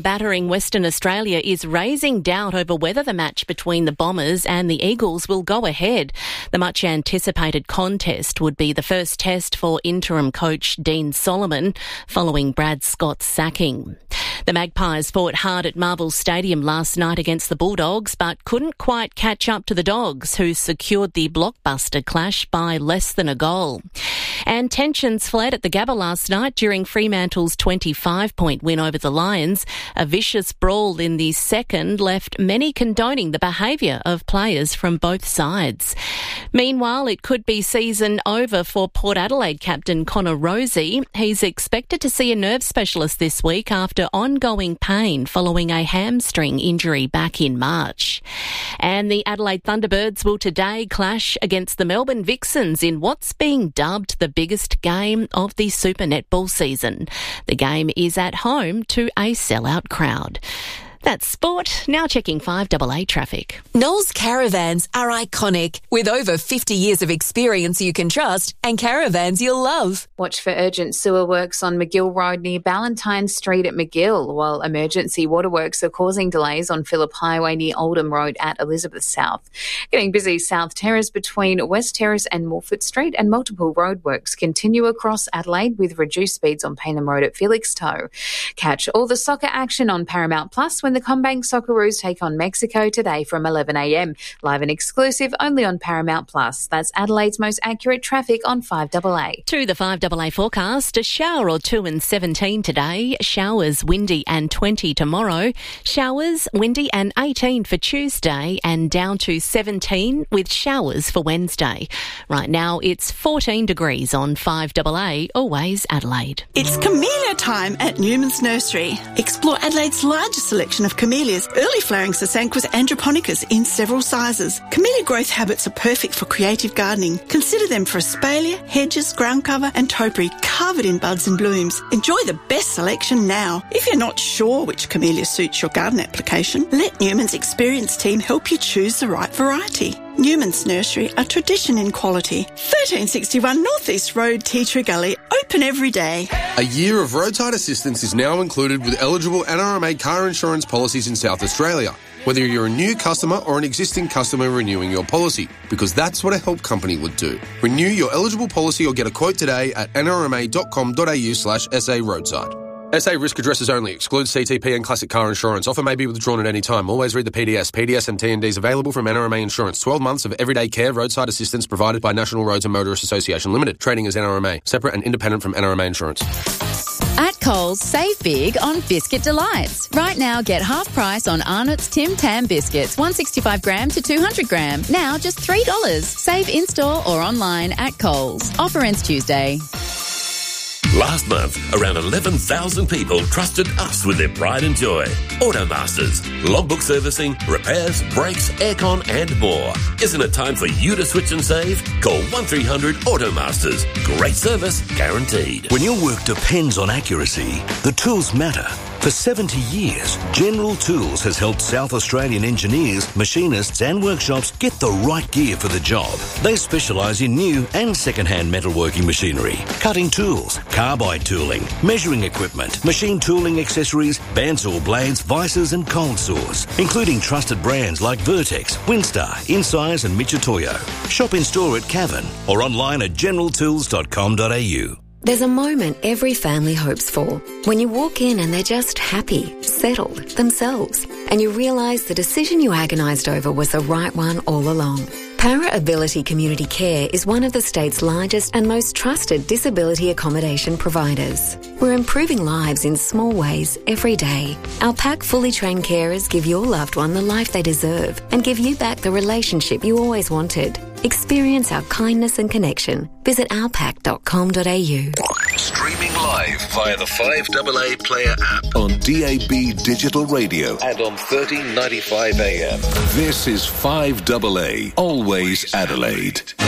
Battering Western Australia is raising doubt over whether the match between the Bombers and the Eagles will go ahead. The much-anticipated contest would be the first test for interim coach Dean Solomon following Brad Scott's sacking. The Magpies fought hard at Marvel Stadium last night against the Bulldogs, but couldn't quite catch up to the Dogs, who secured the blockbuster clash by less than a goal. And tensions fled at the Gabba last night during Fremantle's 25-point win over the Lions. A vicious brawl in the second left many condoning the behaviour of players from both sides. Meanwhile, it could be season over for Port Adelaide captain Connor Rozee. He's expected to see a nerve specialist this week after ongoing pain following a hamstring injury back in March. And the Adelaide Thunderbirds will today clash against the Melbourne Vixens in what's being dubbed the biggest game of the Super Netball season. The game is at home to a sellout crowd. That's sport. Now checking 5AA traffic. Knowles Caravans are iconic, with over 50 years of experience you can trust and caravans you'll love. Watch for urgent sewer works on McGill Road near Ballantyne Street at McGill, while emergency waterworks are causing delays on Phillip Highway near Oldham Road at Elizabeth South. Getting busy South Terrace between West Terrace and Morford Street, and multiple roadworks continue across Adelaide with reduced speeds on Payneham Road at Felixstowe. Catch all the soccer action on Paramount Plus when the CommBank Socceroos take on Mexico today from 11am. Live and exclusive only on Paramount Plus. That's Adelaide's most accurate traffic on 5AA. To the 5AA forecast, a shower or two and 17 today. Showers, windy and 20 tomorrow. Showers, windy and 18 for Tuesday, and down to 17 with showers for Wednesday. Right now it's 14 degrees on 5AA, always Adelaide. It's camellia time at Newman's Nursery. Explore Adelaide's largest selection of camellias, early flowering Sasanquas androponicus in several sizes. Camellia growth habits are perfect for creative gardening. Consider them for espalier, hedges, ground cover and topiary covered in buds and blooms. Enjoy the best selection now. If you're not sure which camellia suits your garden application, let Newman's experienced team help you choose the right variety. Newman's Nursery, a tradition in quality. 1361 North East Road, Tea Tree Gully, open every day. A year of roadside assistance is now included with eligible NRMA car insurance policies in South Australia, whether you're a new customer or an existing customer renewing your policy, because that's what a help company would do. Renew your eligible policy or get a quote today at nrma.com.au/SA roadside. SA risk addresses only. Excludes CTP and classic car insurance. Offer may be withdrawn at any time. Always read the PDS. PDS and TNDs available from NRMA Insurance. 12 months of everyday care roadside assistance provided by National Roads and Motorists Association Limited. Trading as NRMA. Separate and independent from NRMA Insurance. At Coles, save big on Biscuit Delights. Right now, get half price on Arnott's Tim Tam biscuits, 165 gram to 200 gram. Now just $3. Save in-store or online at Coles. Offer ends Tuesday. Last month, around 11,000 people trusted us with their pride and joy. Automasters, logbook servicing, repairs, brakes, aircon and more. Isn't it time for you to switch and save? Call 1300 Automasters. Great service guaranteed. When your work depends on accuracy, the tools matter. For 70 years, General Tools has helped South Australian engineers, machinists and workshops get the right gear for the job. They specialise in new and second-hand metalworking machinery, cutting tools, carbide tooling, measuring equipment, machine tooling accessories, bandsaw blades, vices and cold saws, including trusted brands like Vertex, Winstar, Insize and Michitoyo. Shop in store at Cavan or online at generaltools.com.au. There's a moment every family hopes for, when you walk in and they're just happy, settled, themselves, and you realise the decision you agonised over was the right one all along. Para Ability Community Care is one of the state's largest and most trusted disability accommodation providers. We're improving lives in small ways every day. Our PAC fully trained carers give your loved one the life they deserve and give you back the relationship you always wanted. Experience our kindness and connection. Visit ourpac.com.au. Streaming live via the 5AA Player app on DAB Digital Radio and on 1395 AM. This is 5AA, always Adelaide.